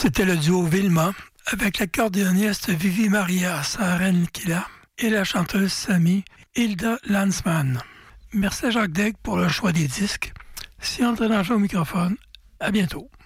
C'était le duo Vilma avec l'accordéoniste Vivi Maria Sarenkila et la chanteuse Sami Hilda Landsman. Merci à Jacques Degg pour le choix des disques. Si André Langevin au microphone, à bientôt.